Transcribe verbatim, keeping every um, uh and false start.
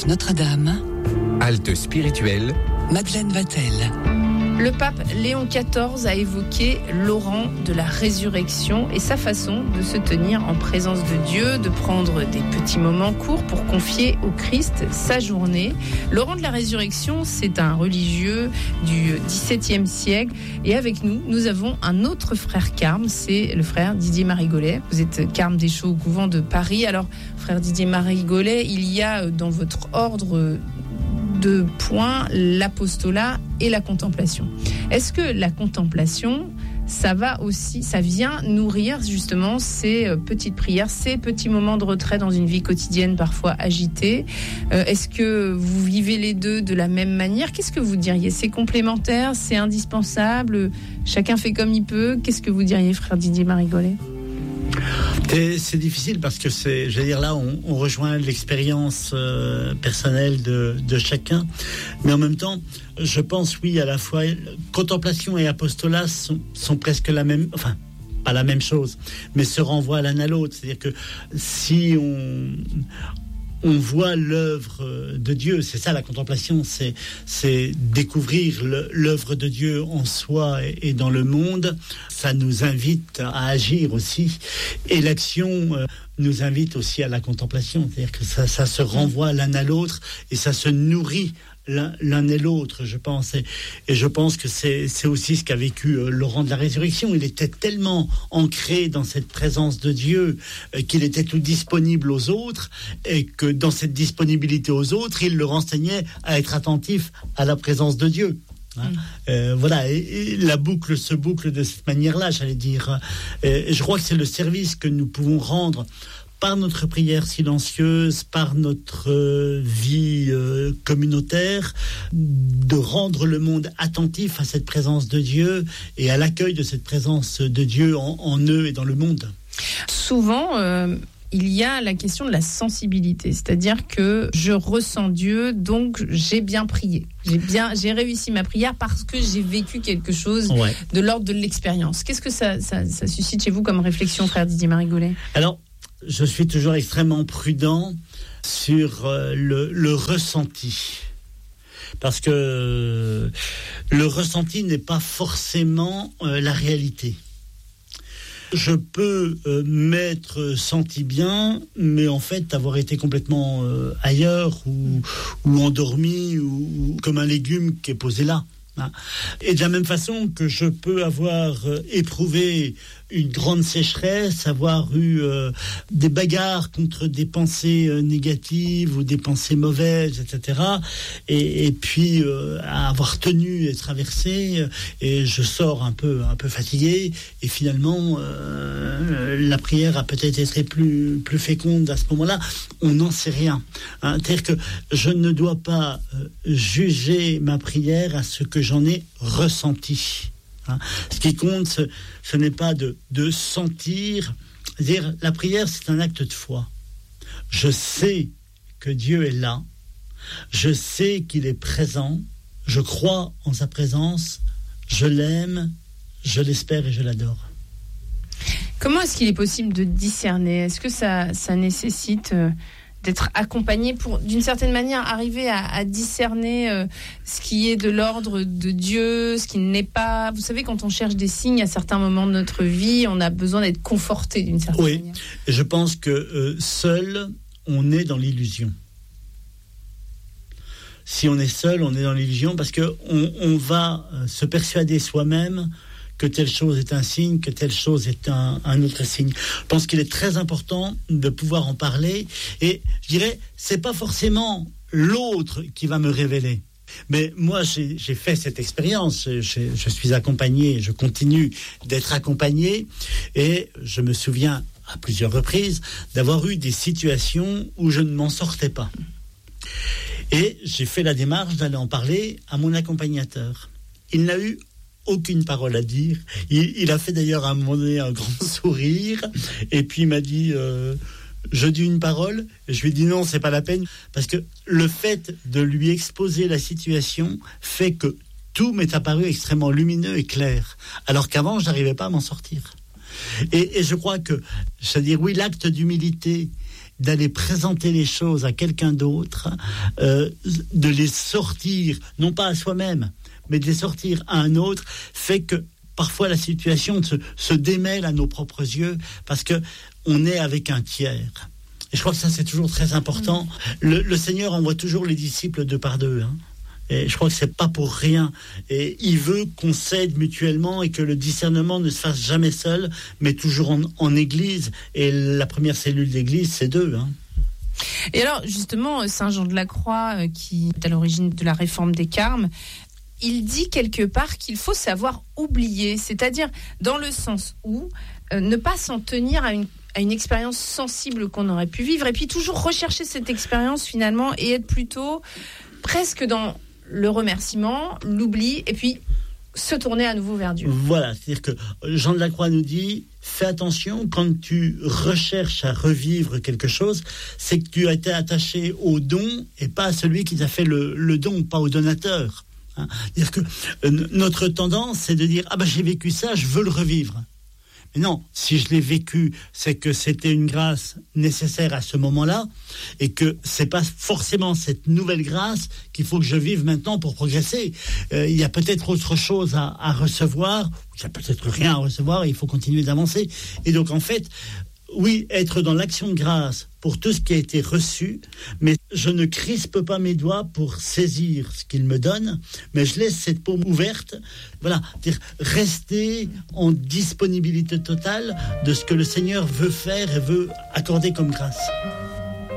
Basilique Notre-Dame. Halte spirituelle. Madeleine Vatel. Le pape Léon quatorze a évoqué l'orant de la résurrection et sa façon de se tenir en présence de Dieu, de prendre des petits moments courts pour confier au Christ sa journée. L'orant de la résurrection, c'est un religieux du dix-septième siècle. Et avec nous, nous avons un autre frère carme, c'est le frère Didier Marigolet. Vous êtes carme des Chaux au couvent de Paris. Alors, frère Didier Marigolet, il y a dans votre ordre deux points, l'apostolat et la contemplation. Est-ce que la contemplation, ça va aussi, ça vient nourrir justement ces petites prières, ces petits moments de retrait dans une vie quotidienne parfois agitée? euh, Est-ce que vous vivez les deux de la même manière? Qu'est-ce que vous diriez? C'est complémentaire? C'est indispensable? Chacun fait comme il peut? Qu'est-ce que vous diriez, frère Didier Marigolet? Et c'est difficile parce que c'est, je veux dire, là, on, on rejoint l'expérience euh, personnelle de, de chacun. Mais en même temps, je pense, oui, à la fois, contemplation et apostolat sont, sont presque la même, enfin, pas la même chose, mais se renvoient l'un à l'autre. C'est-à-dire que si on... on voit l'œuvre de Dieu, c'est ça la contemplation, c'est, c'est découvrir le, l'œuvre de Dieu en soi et, et dans le monde. Ça nous invite à agir aussi. Et l'action euh, nous invite aussi à la contemplation. C'est-à-dire que ça, ça se renvoie l'un à l'autre et ça se nourrit l'un, l'un et l'autre, je pense. Et, et je pense que c'est, c'est aussi ce qu'a vécu euh, Laurent de la Résurrection. Il était tellement ancré dans cette présence de Dieu euh, qu'il était tout disponible aux autres et que dans cette disponibilité aux autres, il le renseignait à être attentif à la présence de Dieu. Hein, mmh. euh, voilà, et, et la boucle se boucle de cette manière-là, j'allais dire. Et, et je crois que c'est le service que nous pouvons rendre par notre prière silencieuse, par notre euh, vie euh, communautaire, de rendre le monde attentif à cette présence de Dieu et à l'accueil de cette présence de Dieu en, en eux et dans le monde. Souvent, euh, il y a la question de la sensibilité, c'est-à-dire que je ressens Dieu, donc j'ai bien prié. J'ai bien, j'ai réussi ma prière parce que j'ai vécu quelque chose ouais. de l'ordre de l'expérience. Qu'est-ce que ça, ça, ça suscite chez vous comme réflexion, frère Didier Marigolet? Alors, je suis toujours extrêmement prudent sur euh, le, le ressenti. Parce que euh, le ressenti n'est pas forcément euh, la réalité. Je peux euh, m'être senti bien, mais en fait avoir été complètement euh, ailleurs ou, ou endormi ou, ou comme un légume qui est posé là. Hein. Et de la même façon que je peux avoir euh, éprouvé une grande sécheresse, avoir eu euh, des bagarres contre des pensées euh, négatives ou des pensées mauvaises, et cetera. Et, et puis euh, avoir tenu et traversé, euh, et je sors un peu, un peu fatigué. Et finalement, euh, la prière a peut-être été plus, plus féconde à ce moment-là. On n'en sait rien. Hein. C'est-à-dire que je ne dois pas euh, juger ma prière à ce que j'en ai ressenti. Hein. Ce qui compte, ce, ce n'est pas de, de sentir. C'est-à-dire, la prière, c'est un acte de foi. Je sais que Dieu est là. Je sais qu'il est présent. Je crois en sa présence. Je l'aime. Je l'espère et je l'adore. Comment est-ce qu'il est possible de discerner? Est-ce que ça, ça nécessite... Euh... d'être accompagné pour, d'une certaine manière, arriver à, à discerner euh, ce qui est de l'ordre de Dieu, ce qui n'est pas... Vous savez, quand on cherche des signes à certains moments de notre vie, on a besoin d'être conforté d'une certaine oui. manière. Oui, je pense que euh, seul, on est dans l'illusion. Si on est seul, on est dans l'illusion parce qu'on on va euh, se persuader soi-même que telle chose est un signe, que telle chose est un, un autre signe. Je pense qu'il est très important de pouvoir en parler. Et je dirais, c'est pas forcément l'autre qui va me révéler. Mais moi, j'ai, j'ai fait cette expérience. Je, je suis accompagné, je continue d'être accompagné. Et je me souviens à plusieurs reprises d'avoir eu des situations où je ne m'en sortais pas. Et j'ai fait la démarche d'aller en parler à mon accompagnateur. Il n'a eu aucune parole à dire. Il, il a fait d'ailleurs à un moment donné un grand sourire et puis il m'a dit euh, je dis une parole. Et je lui ai dit non, c'est pas la peine, parce que le fait de lui exposer la situation fait que tout m'est apparu extrêmement lumineux et clair, alors qu'avant je n'arrivais pas à m'en sortir. Et, et je crois que, c'est-à-dire oui, l'acte d'humilité d'aller présenter les choses à quelqu'un d'autre, euh, de les sortir, non pas à soi-même, mais de les sortir à un autre, fait que parfois la situation se, se démêle à nos propres yeux, parce que on est avec un tiers. Et je crois que ça, c'est toujours très important. Le, le Seigneur envoie toujours les disciples deux par deux, hein. Et je crois que c'est pas pour rien. Et il veut qu'on s'aide mutuellement et que le discernement ne se fasse jamais seul, mais toujours en, en église. Et la première cellule d'église, c'est deux, hein. Et alors, justement, Saint Jean de la Croix, qui est à l'origine de la réforme des Carmes, il dit quelque part qu'il faut savoir oublier, c'est-à-dire dans le sens où euh, ne pas s'en tenir à une à une expérience sensible qu'on aurait pu vivre, et puis toujours rechercher cette expérience finalement et être plutôt presque dans le remerciement, l'oubli, et puis se tourner à nouveau vers Dieu. Voilà, c'est-à-dire que Jean de la Croix nous dit, fais attention, quand tu recherches à revivre quelque chose, c'est que tu as été attaché au don et pas à celui qui t'a fait le, le don, pas au donateur. Hein. C'est-à-dire que euh, notre tendance, c'est de dire, ah ben j'ai vécu ça, je veux le revivre. Mais non, si je l'ai vécu, c'est que c'était une grâce nécessaire à ce moment-là et que c'est pas forcément cette nouvelle grâce qu'il faut que je vive maintenant pour progresser. Euh, il y a peut-être autre chose à, à recevoir, il y a peut-être rien à recevoir et il faut continuer d'avancer. Et donc en fait, oui, être dans l'action de grâce pour tout ce qui a été reçu, mais je ne crispe pas mes doigts pour saisir ce qu'il me donne, mais je laisse cette paume ouverte. Voilà, dire rester en disponibilité totale de ce que le Seigneur veut faire et veut accorder comme grâce.